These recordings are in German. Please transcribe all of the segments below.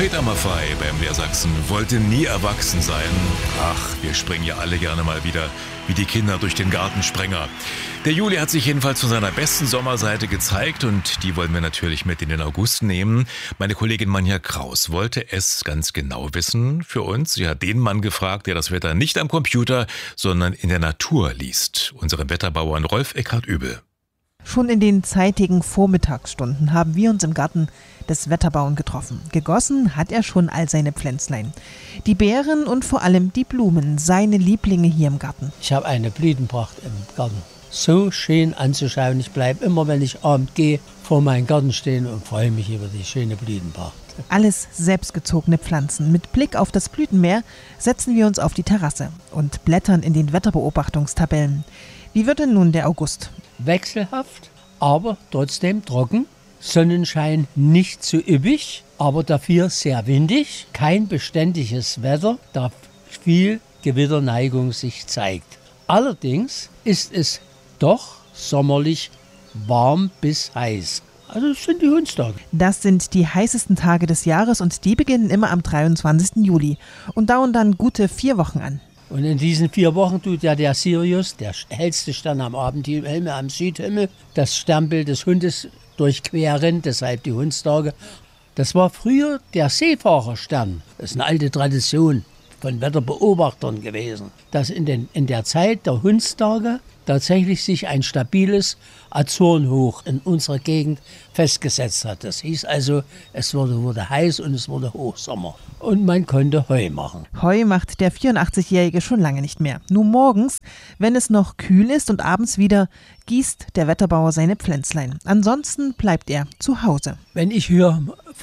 Peter Maffay beim MDR Sachsen wollte nie erwachsen sein. Ach, wir springen ja alle gerne mal wieder wie die Kinder durch den Gartensprenger. Der Juli hat sich jedenfalls von seiner besten Sommerseite gezeigt und die wollen wir natürlich mit in den August nehmen. Meine Kollegin Manja Kraus wollte es ganz genau wissen für uns. Sie hat den Mann gefragt, der das Wetter nicht am Computer, sondern in der Natur liest. Unseren Wetterbauern Rolf Eckhard Übel. Schon in den zeitigen Vormittagsstunden haben wir uns im Garten des Wetterbauern getroffen. Gegossen hat er schon all seine Pflänzlein. Die Beeren und vor allem die Blumen, seine Lieblinge hier im Garten. Ich habe eine Blütenpracht im Garten. So schön anzuschauen. Ich bleibe immer, wenn ich abends gehe, vor meinem Garten stehen und freue mich über die schöne Blütenpracht. Alles selbstgezogene Pflanzen. Mit Blick auf das Blütenmeer setzen wir uns auf die Terrasse und blättern in den Wetterbeobachtungstabellen. Wie wird denn nun der August? Wechselhaft, aber trotzdem trocken. Sonnenschein nicht zu üppig, aber dafür sehr windig. Kein beständiges Wetter, da viel Gewitterneigung sich zeigt. Allerdings ist es doch sommerlich warm bis heiß. Also das sind die Hundstage. Das sind die heißesten Tage des Jahres und die beginnen immer am 23. Juli und dauern dann gute 4 Wochen an. Und in diesen 4 Wochen tut ja der Sirius, der hellste Stern am Abendhimmel, am Südhimmel, das Sternbild des Hundes durchqueren, deshalb die Hundstage. Das war früher der Seefahrerstern. Das ist eine alte Tradition von Wetterbeobachtern gewesen, dass in der Zeit der Hundstage tatsächlich sich ein stabiles Azorenhoch in unserer Gegend festgesetzt hat. Das hieß also, es wurde heiß und es wurde Hochsommer. Und man konnte Heu machen. Heu macht der 84-Jährige schon lange nicht mehr. Nur morgens, wenn es noch kühl ist und abends wieder, gießt der Wetterbauer seine Pflänzlein. Ansonsten bleibt er zu Hause. Wenn ich höre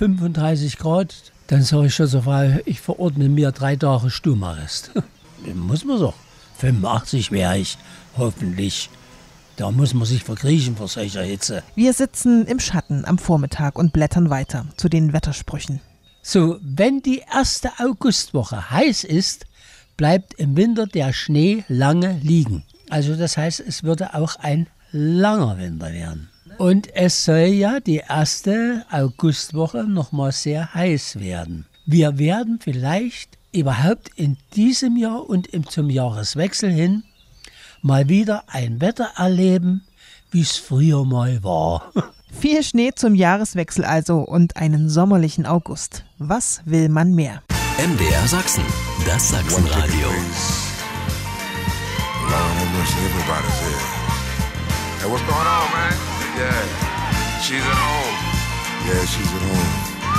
35 Grad, dann sage ich schon so, ich verordne mir 3 Tage Stummarrest. Muss man so. 85 wäre ich hoffentlich. Da muss man sich verkriechen vor solcher Hitze. Wir sitzen im Schatten am Vormittag und blättern weiter zu den Wettersprüchen. So, wenn die erste Augustwoche heiß ist, bleibt im Winter der Schnee lange liegen. Also das heißt, es würde auch ein langer Winter werden. Und es soll ja die erste Augustwoche nochmal sehr heiß werden. Wir werden vielleicht überhaupt in diesem Jahr und zum Jahreswechsel hin mal wieder ein Wetter erleben, wie es früher mal war. Viel Schnee zum Jahreswechsel also und einen sommerlichen August. Was will man mehr? MDR Sachsen, das Sachsenradio. Hey, what's going on, man? Yeah, she's at home. Yeah, she's at home.